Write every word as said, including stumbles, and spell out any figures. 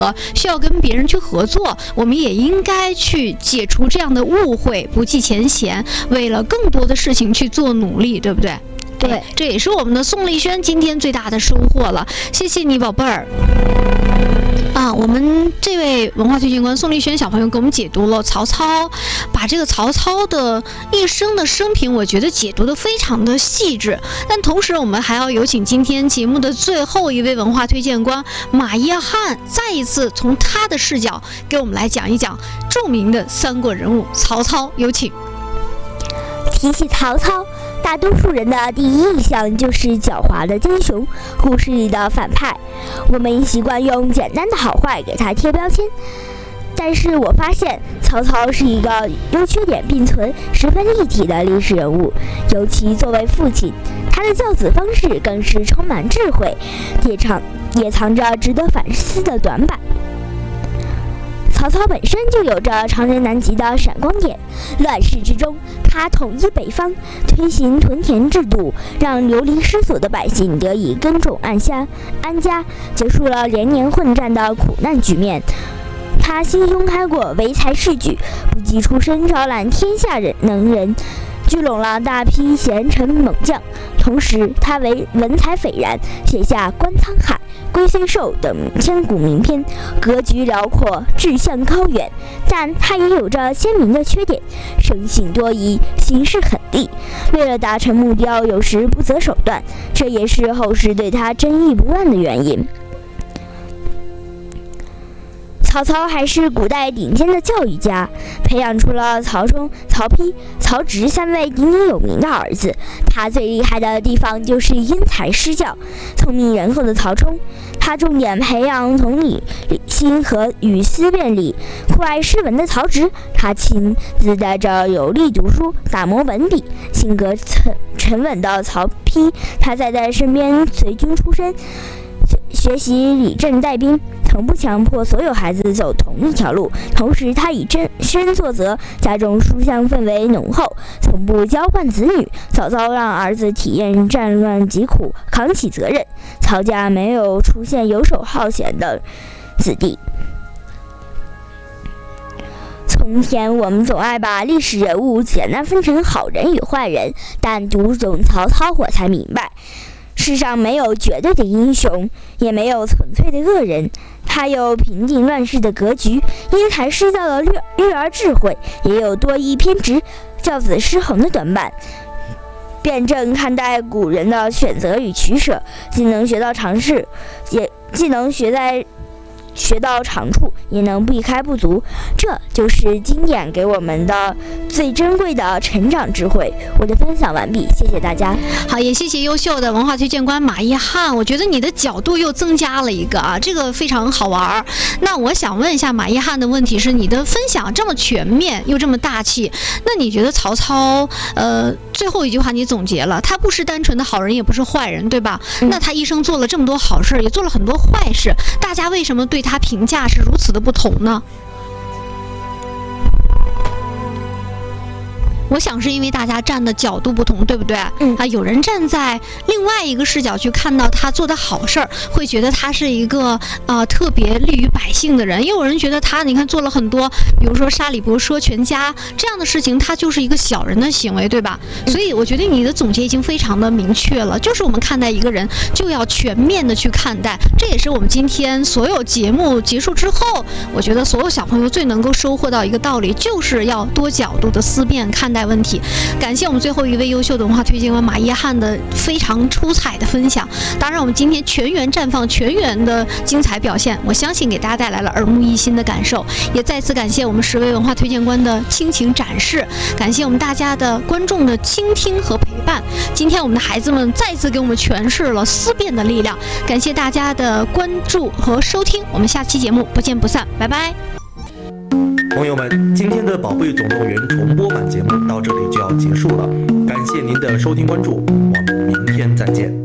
需要跟别人去合作，我们也应该去解除这样的误会，不计前嫌，为了更多的事情去做努力，对不对？ 对， 这也是我们的宋丽轩今天最大的收获了，谢谢你，宝贝儿。啊，我们这位文化推荐官宋丽轩小朋友给我们解读了曹操，把这个曹操的一生的生平，我觉得解读的非常的细致。但同时，我们还要有请今天节目的最后一位文化推荐官马叶汉，再一次从他的视角给我们来讲一讲著名的三国人物曹操，有请。 提起曹操，大多数人的第一印象就是狡猾的奸雄，故事里的反派。我们习惯用简单的好坏给他贴标签，但是我发现曹操是一个优缺点并存、十分立体的历史人物。尤其作为父亲，他的教子方式更是充满智慧，也藏也藏着值得反思的短板。曹操本身就有着常人难及的闪光点，乱世之中，他统一北方，推行屯田制度，让流离失所的百姓得以耕种安家，安家，结束了连年混战的苦难局面。他心胸开阔，唯才是举，不计出身招揽天下人能人，聚拢了大批贤臣猛将。同时，他为文采斐然，写下《观沧海》《龟虽寿》等千古名篇，格局辽阔，志向高远。但他也有着鲜明的缺点，生性多疑，行事狠戾，为了达成目标，有时不择手段，这也是后世对他争议不断的原因。曹操还是古代顶尖的教育家，培养出了曹冲、曹丕、曹植三位鼎鼎有名的儿子。他最厉害的地方就是因材施教。聪明仁厚的曹冲，他重点培养同理心和与思辨力；酷爱诗文的曹植，他亲自带着有力读书，打磨文笔；性格沉沉稳的曹丕，他在在身边随军出身，学习理政带兵，从不强迫所有孩子走同一条路。同时，他以真身作则，家中书香氛围浓厚，从不娇惯子女。曹操让儿子体验战乱疾苦，扛起责任。曹家没有出现游手好闲的子弟。从前我们总爱把历史人物简单分成好人与坏人，但读懂曹操，我才明白，世上没有绝对的英雄，也没有纯粹的恶人。他有平定乱世的格局，因材施教的育儿智慧，也有多疑偏执、教子失衡的短板。辩证看待古人的选择与取舍，既能学到常识，也既能学在学到长处，也能避开不足。这就是经典给我们的最珍贵的成长智慧。我的分享完毕，谢谢大家。 好，也谢谢优秀的文化推荐官马叶汉，我觉得你的角度又增加了一个啊，这个非常好玩。那我想问一下马叶汉的问题是，你的分享这么全面又这么大气，那你觉得曹操呃最后一句话你总结了，他不是单纯的好人，也不是坏人，对吧？嗯、那他一生做了这么多好事，也做了很多坏事，大家为什么对他评价是如此的不同呢？我想是因为大家站的角度不同，对不对？嗯啊，有人站在另外一个视角去看到他做的好事儿，会觉得他是一个呃特别利于百姓的人；也有人觉得他，你看做了很多，比如说杀李伯奢全家这样的事情，他就是一个小人的行为，对吧？所以我觉得你的总结已经非常的明确了，就是我们看待一个人就要全面的去看待，这也是我们今天所有节目结束之后，我觉得所有小朋友最能够收获到一个道理，就是要多角度的思辨看待问题。感谢我们最后一位优秀的文化推荐官马叶汉的非常出彩的分享。当然，我们今天全员绽放，全员的精彩表现，我相信给大家带来了耳目一新的感受。也再次感谢我们十位文化推荐官的倾情展示，感谢我们大家的观众的倾听和陪伴。今天我们的孩子们再次给我们诠释了思辨的力量。感谢大家的关注和收听，我们下期节目不见不散，拜拜。 朋友们，今天的宝贝总动员重播版节目到这里就要结束了，感谢您的收听关注，我们明天再见。